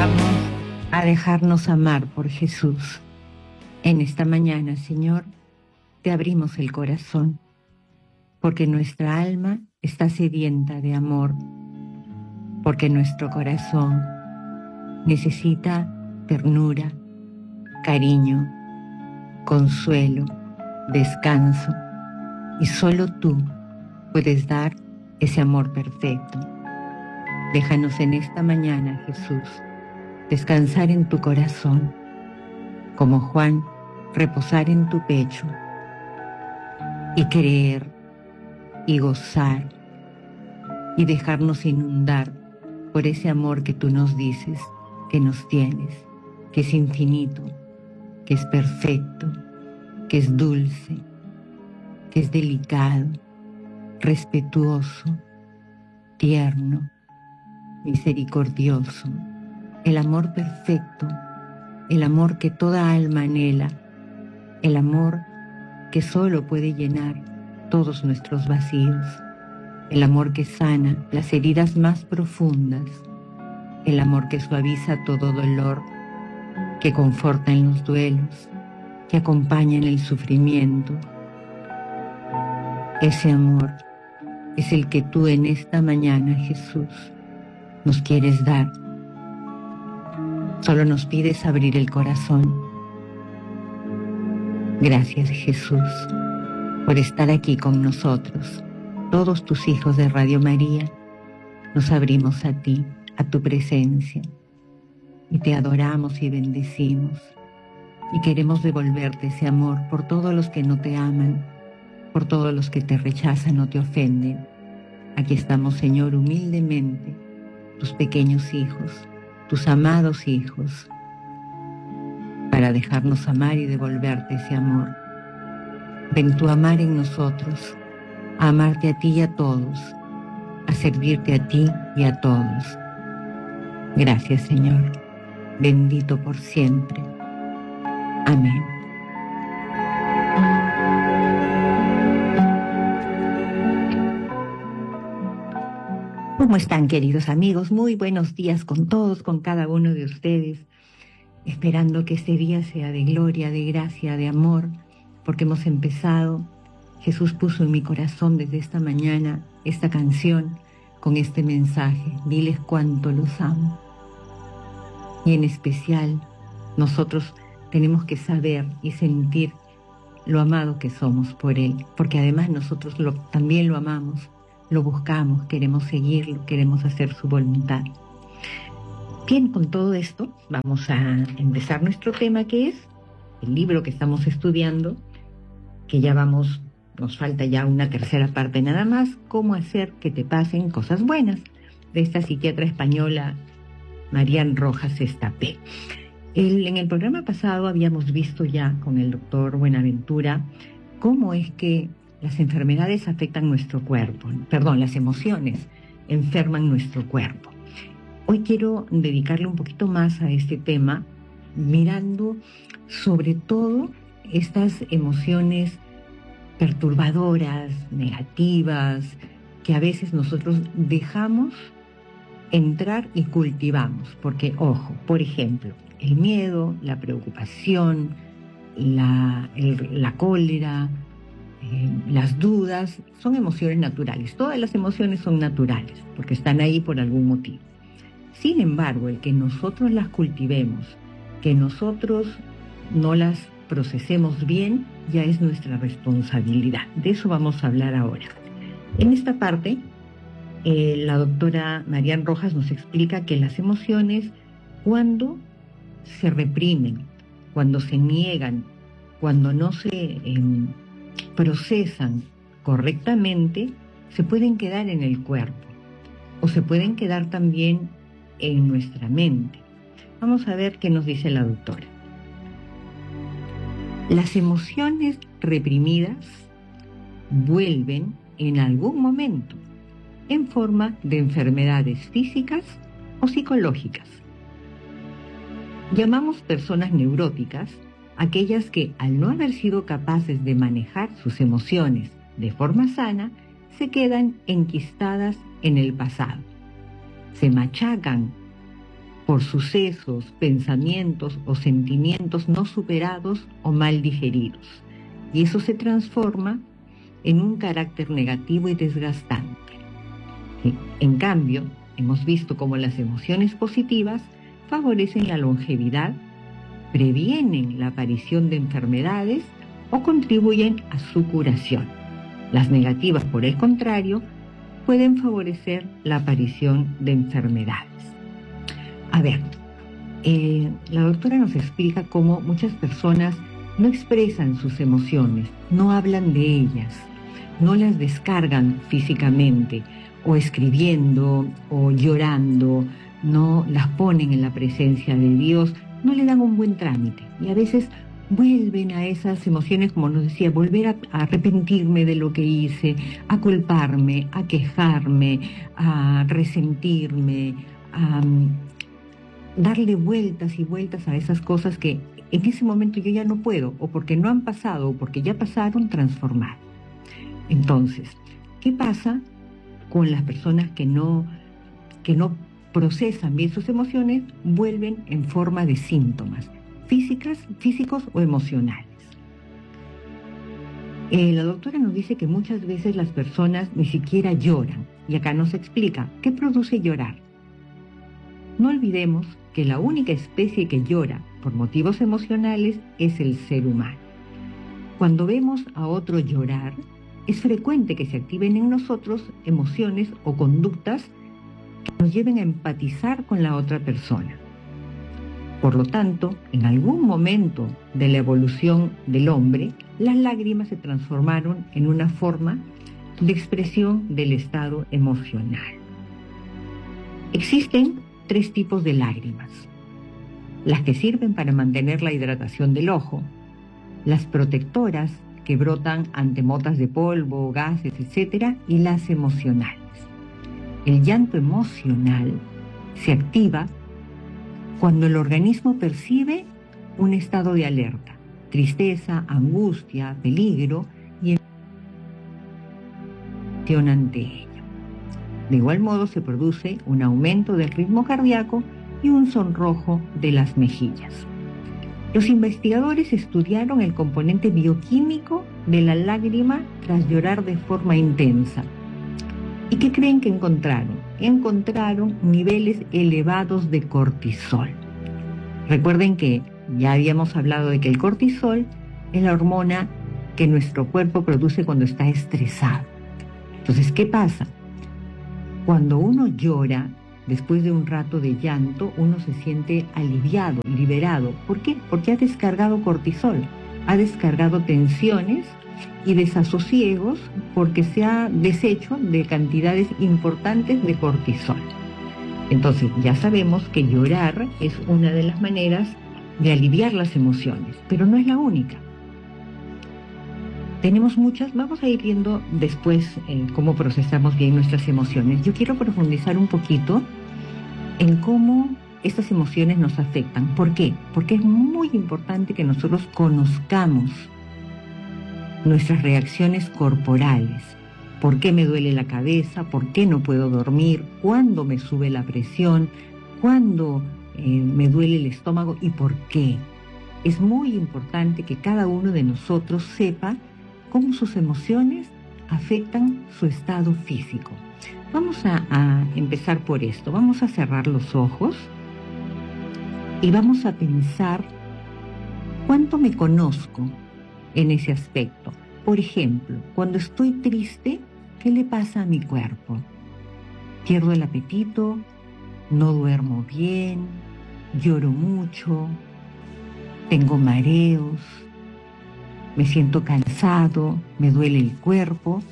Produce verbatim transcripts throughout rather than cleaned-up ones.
Vamos a dejarnos amar por Jesús. En esta mañana, Señor, te abrimos el corazón, porque nuestra alma está sedienta de amor, porque nuestro corazón necesita ternura, cariño, consuelo, descanso, y solo tú puedes dar ese amor perfecto. Déjanos en esta mañana, Jesús, descansar en tu corazón, como Juan, reposar en tu pecho y creer y gozar y dejarnos inundar por ese amor que tú nos dices que nos tienes, que es infinito, que es perfecto, que es dulce, que es delicado, respetuoso, tierno, misericordioso, el amor perfecto, el amor que toda alma anhela, el amor que solo puede llenar todos nuestros vacíos, el amor que sana las heridas más profundas, el amor que suaviza todo dolor, que conforta en los duelos, que acompaña en el sufrimiento. Ese amor es el que tú en esta mañana, Jesús, nos quieres dar. Solo nos pides abrir el corazón. Gracias, Jesús, por estar aquí con nosotros. Todos tus hijos de Radio María nos abrimos a ti, a tu presencia, y te adoramos y bendecimos. Y queremos devolverte ese amor por todos los que no te aman, por todos los que te rechazan o te ofenden. Aquí estamos, Señor, humildemente, tus pequeños hijos, tus amados hijos, para dejarnos amar y devolverte ese amor. Ven tú a amar en nosotros, a amarte a ti y a todos, a servirte a ti y a todos. Gracias, Señor, bendito por siempre. Amén. ¿Cómo están, queridos amigos? Muy buenos días con todos, con cada uno de ustedes. Esperando que este día sea de gloria, de gracia, de amor, porque hemos empezado. Jesús puso en mi corazón desde esta mañana esta canción con este mensaje: diles cuánto los amo. Y en especial, nosotros tenemos que saber y sentir lo amado que somos por Él, porque además nosotros lo, también lo amamos. Lo buscamos, queremos seguirlo, queremos hacer su voluntad. Bien, con todo esto vamos a empezar nuestro tema, que es el libro que estamos estudiando, que ya vamos, nos falta ya una tercera parte nada más, Cómo hacer que te pasen cosas buenas, de esta psiquiatra española Marian Rojas Estapé. El, en el programa pasado habíamos visto ya con el doctor Buenaventura cómo es que las enfermedades afectan nuestro cuerpo, perdón, las emociones enferman nuestro cuerpo. Hoy quiero dedicarle un poquito más a este tema, mirando sobre todo estas emociones perturbadoras, negativas, que a veces nosotros dejamos entrar y cultivamos. Porque, ojo, por ejemplo, el miedo, la preocupación, la, el, la cólera, Eh, las dudas, son emociones naturales. Todas las emociones son naturales, porque están ahí por algún motivo. Sin embargo, el que nosotros las cultivemos, que nosotros no las procesemos bien, ya es nuestra responsabilidad. De eso vamos a hablar ahora. En esta parte, eh, la doctora Marian Rojas nos explica que las emociones, cuando se reprimen, cuando se niegan, cuando no se Eh, procesan correctamente, se pueden quedar en el cuerpo o se pueden quedar también en nuestra mente. Vamos a ver qué nos dice la doctora. Las emociones reprimidas vuelven en algún momento en forma de enfermedades físicas o psicológicas. Llamamos personas neuróticas aquellas que, al no haber sido capaces de manejar sus emociones de forma sana, se quedan enquistadas en el pasado. Se machacan por sucesos, pensamientos o sentimientos no superados o mal digeridos. Y eso se transforma en un carácter negativo y desgastante. En cambio, hemos visto cómo las emociones positivas favorecen la longevidad, previenen la aparición de enfermedades o contribuyen a su curación. Las negativas, por el contrario, pueden favorecer la aparición de enfermedades. A ver, eh, la doctora nos explica cómo muchas personas no expresan sus emociones, no hablan de ellas, no las descargan físicamente, o escribiendo, o llorando, no las ponen en la presencia de Dios, no le dan un buen trámite. Y a veces vuelven a esas emociones, como nos decía, volver a, a arrepentirme de lo que hice, a culparme, a quejarme, a resentirme, a um, darle vueltas y vueltas a esas cosas que en ese momento yo ya no puedo, o porque no han pasado, o porque ya pasaron, transformar. Entonces, ¿qué pasa con las personas que no, que no procesan bien sus emociones? Vuelven en forma de síntomas físicas, físicos o emocionales. Eh, la doctora nos dice que muchas veces las personas ni siquiera lloran, y acá nos explica qué produce llorar. No olvidemos que la única especie que llora por motivos emocionales es el ser humano. Cuando vemos a otro llorar, es frecuente que se activen en nosotros emociones o conductas que nos lleven a empatizar con la otra persona. Por lo tanto, en algún momento de la evolución del hombre, las lágrimas se transformaron en una forma de expresión del estado emocional. Existen tres tipos de lágrimas: las que sirven para mantener la hidratación del ojo, las protectoras que brotan ante motas de polvo, gases, etcétera, y las emocionales. El llanto emocional se activa cuando el organismo percibe un estado de alerta, tristeza, angustia, peligro y emoción ante ello. De igual modo se produce un aumento del ritmo cardíaco y un sonrojo de las mejillas. Los investigadores estudiaron el componente bioquímico de la lágrima tras llorar de forma intensa. ¿Y qué creen que encontraron? Encontraron niveles elevados de cortisol. Recuerden que ya habíamos hablado de que el cortisol es la hormona que nuestro cuerpo produce cuando está estresado. Entonces, ¿qué pasa? Cuando uno llora, después de un rato de llanto, uno se siente aliviado, liberado. ¿Por qué? Porque ha descargado cortisol, ha descargado tensiones y desasosiegos, porque se ha deshecho de cantidades importantes de cortisol. Entonces, ya sabemos que llorar es una de las maneras de aliviar las emociones, pero no es la única. Tenemos muchas, vamos a ir viendo después eh, cómo procesamos bien nuestras emociones. Yo quiero profundizar un poquito en cómo estas emociones nos afectan. ¿Por qué? Porque es muy importante que nosotros conozcamos nuestras reacciones corporales. ¿Por qué me duele la cabeza? ¿Por qué no puedo dormir? ¿Cuándo me sube la presión? ¿Cuándo eh, me duele el estómago? ¿Y por qué? Es muy importante que cada uno de nosotros sepa cómo sus emociones afectan su estado físico. Vamos a, a empezar por esto. Vamos a cerrar los ojos y vamos a pensar cuánto me conozco en ese aspecto. Por ejemplo, cuando estoy triste, ¿qué le pasa a mi cuerpo? Pierdo el apetito, no duermo bien, lloro mucho, tengo mareos, me siento cansado, me duele el cuerpo.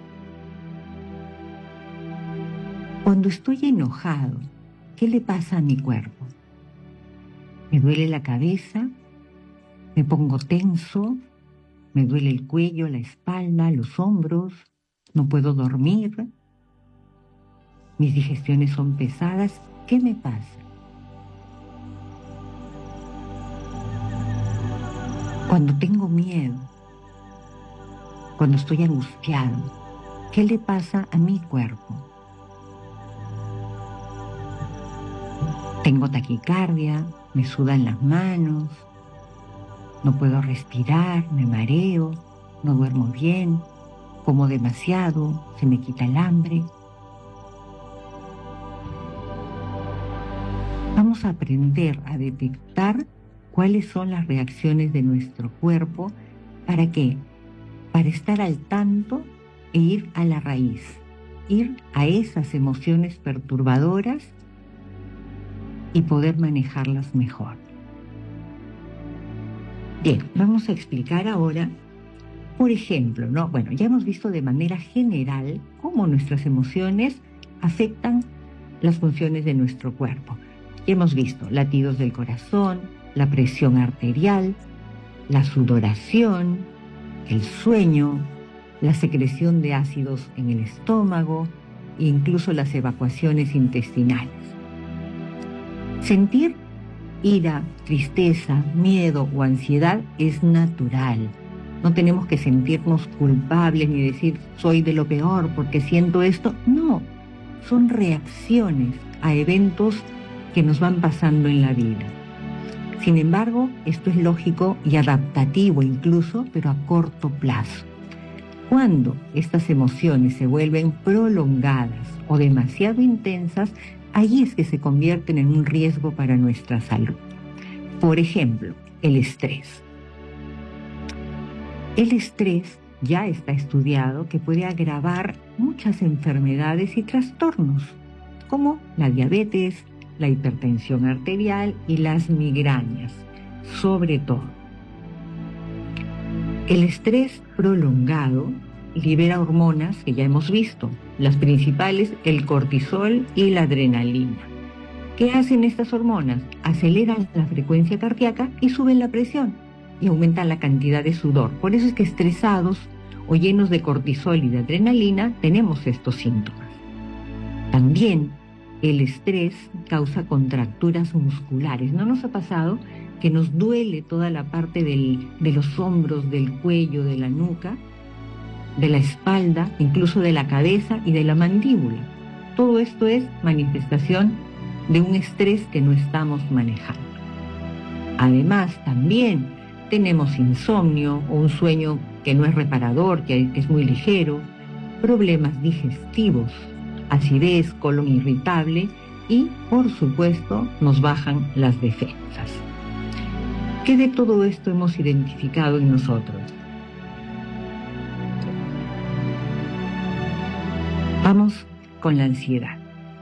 Cuando estoy enojado, ¿qué le pasa a mi cuerpo? Me duele la cabeza, me pongo tenso, me duele el cuello, la espalda, los hombros, no puedo dormir, mis digestiones son pesadas. ¿Qué me pasa? Cuando tengo miedo, cuando estoy angustiado, ¿qué le pasa a mi cuerpo? Tengo taquicardia, me sudan las manos, no puedo respirar, me mareo, no duermo bien, como demasiado, se me quita el hambre. Vamos a aprender a detectar cuáles son las reacciones de nuestro cuerpo. ¿Para qué? Para estar al tanto e ir a la raíz, ir a esas emociones perturbadoras y poder manejarlas mejor. Bien, vamos a explicar ahora, por ejemplo, ¿no? Bueno, ya hemos visto de manera general cómo nuestras emociones afectan las funciones de nuestro cuerpo. Ya hemos visto latidos del corazón, la presión arterial, la sudoración, el sueño, la secreción de ácidos en el estómago e incluso las evacuaciones intestinales. Sentir ira, tristeza, miedo o ansiedad es natural. No tenemos que sentirnos culpables ni decir soy de lo peor porque siento esto. No, son reacciones a eventos que nos van pasando en la vida. Sin embargo, esto es lógico y adaptativo incluso, pero a corto plazo. Cuando estas emociones se vuelven prolongadas o demasiado intensas, allí es que se convierten en un riesgo para nuestra salud. Por ejemplo, el estrés. El estrés ya está estudiado que puede agravar muchas enfermedades y trastornos, como la diabetes, la hipertensión arterial y las migrañas, sobre todo. El estrés prolongado libera hormonas que ya hemos visto, las principales, el cortisol y la adrenalina. ¿Qué hacen estas hormonas? Aceleran la frecuencia cardíaca y suben la presión y aumentan la cantidad de sudor. Por eso es que estresados o llenos de cortisol y de adrenalina tenemos estos síntomas. También el estrés causa contracturas musculares. ¿No nos ha pasado que nos duele toda la parte del, de los hombros, del cuello, de la nuca, de la espalda, incluso de la cabeza y de la mandíbula? Todo esto es manifestación de un estrés que no estamos manejando. Además, también tenemos insomnio o un sueño que no es reparador, que es muy ligero, problemas digestivos, acidez, colon irritable y, por supuesto, nos bajan las defensas. ¿Qué de todo esto hemos identificado en nosotros? Vamos con la ansiedad.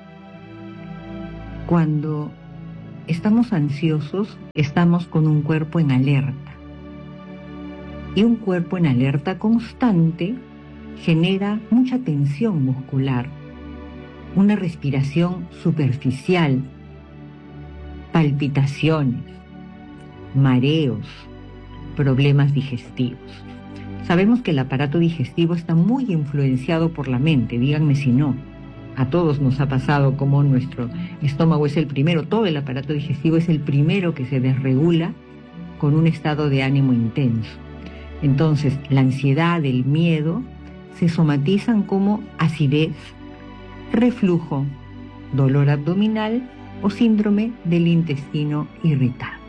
Cuando estamos ansiosos, estamos con un cuerpo en alerta. Y un cuerpo en alerta constante genera mucha tensión muscular, una respiración superficial, palpitaciones, mareos, problemas digestivos. Sabemos que el aparato digestivo está muy influenciado por la mente, díganme si no. A todos nos ha pasado como nuestro estómago es el primero, todo el aparato digestivo es el primero que se desregula con un estado de ánimo intenso. Entonces, la ansiedad, el miedo, se somatizan como acidez, reflujo, dolor abdominal o síndrome del intestino irritable.